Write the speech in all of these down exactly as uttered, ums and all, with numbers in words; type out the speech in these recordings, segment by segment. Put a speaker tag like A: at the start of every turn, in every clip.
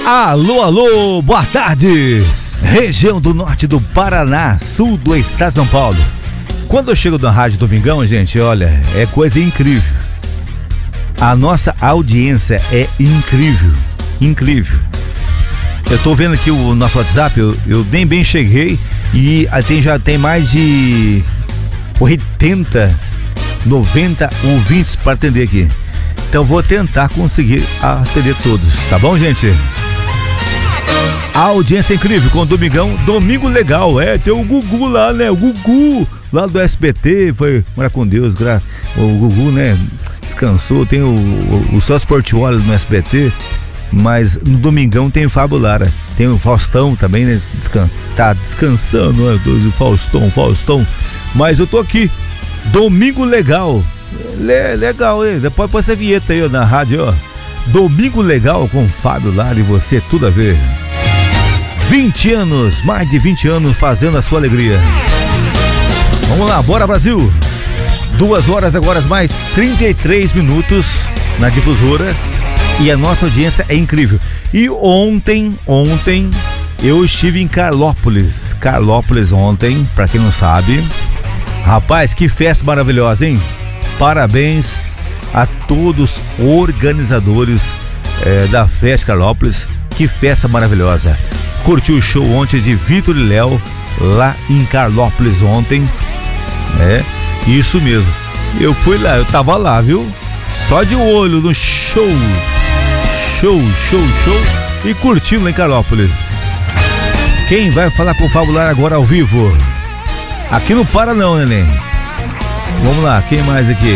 A: Alô, alô, boa tarde! Região do norte do Paraná, sul do estado de São Paulo. Quando eu chego na Rádio Domingão, gente, olha, é coisa incrível. A nossa audiência é incrível, incrível. Eu tô vendo aqui o nosso WhatsApp, eu, eu nem bem cheguei e tem, já tem mais de oitenta, noventa ouvintes para atender aqui. Então vou tentar conseguir atender todos, tá bom, gente? A audiência é incrível com o Domingão, Domingo Legal, é, tem o Gugu lá, né, o Gugu, lá do S B T, foi morar com Deus, gra... o Gugu, né, descansou, tem o, o, o Só Portiolli no S B T, mas no Domingão tem o Fábio Lara, tem o Faustão também, né, descan... tá descansando, né, o Faustão, Faustão, mas eu tô aqui, Domingo Legal, Le... legal, hein, depois põe essa vinheta aí, ó, na rádio, ó, Domingo Legal com Fábio Lara e você, tudo a ver. vinte anos, mais de vinte anos fazendo a sua alegria. Vamos lá, bora Brasil! Duas horas agora mais trinta e três minutos na difusora e a nossa audiência é incrível. E ontem, ontem eu estive em Carlópolis, Carlópolis ontem, pra quem não sabe. Rapaz, que festa maravilhosa, hein? Parabéns a todos os organizadores é, da festa Carlópolis. Que festa maravilhosa! Curtiu o show ontem de Vitor e Léo lá em Carlópolis ontem. É, isso mesmo. Eu fui lá, eu tava lá, viu? Só de olho no show. Show, show, show. E curtindo lá em Carlópolis. Quem vai falar com o Fábio Lara agora ao vivo? Aqui não para não, neném. Vamos lá, quem mais aqui?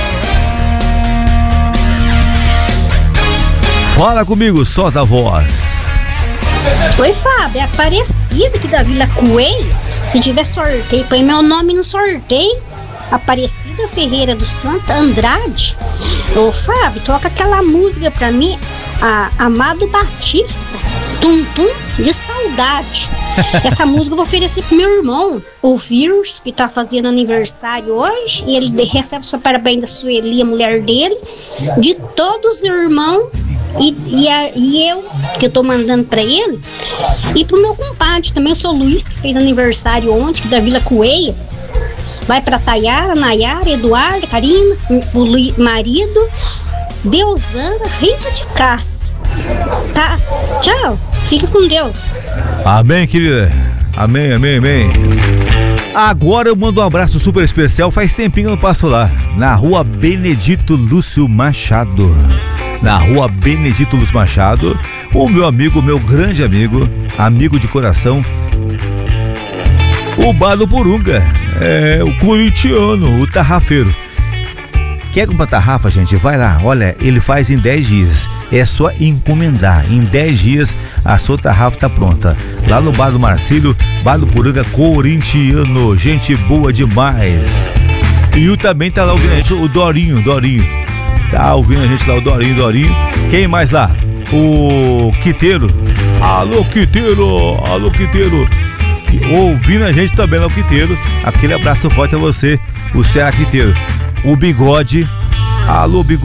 A: Fala comigo, solta a voz.
B: Oi, Fábio, é Aparecida aqui da Vila Coelho. Se tiver sorteio, põe meu nome no sorteio. Aparecida Ferreira do Santo Andrade. Ô, Fábio, toca aquela música pra mim, a Amado Batista, Tum Tum de Saudade. Essa música eu vou oferecer pro meu irmão, o Vírus, que tá fazendo aniversário hoje. E ele recebe só parabéns da Sueli, a mulher dele, de todos os irmãos. E, e, a, e eu, que eu tô mandando pra ele, e pro meu compadre também, eu sou o Luiz, que fez aniversário ontem, da Vila Coelho. Vai pra Tayara, Nayara, Eduardo, Karina, o Luiz, marido, Deusana, Rita de Castro. Tá? Tchau, fica com Deus.
A: Amém, querida. Amém, amém, amém. Agora eu mando um abraço super especial. Faz tempinho que eu não passo lá, na rua Benedito Lúcio Machado. Na rua Benedito Lúcio Machado, o meu amigo, meu grande amigo, amigo de coração, o Bar do Porunga, é, o corintiano, o tarrafeiro. Quer comprar tarrafa, gente? Vai lá, olha, ele faz em dez dias, é só encomendar, em dez dias a sua tarrafa tá pronta. Lá no Bar do Marcílio, Bar do Porunga, corintiano, gente boa demais. E o também tá lá ouvindo a gente, o Dorinho, Dorinho. Tá ouvindo a gente lá, o Dorinho, Dorinho. Quem mais lá? O Quiteiro. Alô, Quiteiro! Alô, Quiteiro! Ouvindo a gente também lá, o Quiteiro. Aquele abraço forte a você, o Ceará Quiteiro. O Bigode. Alô, Bigode.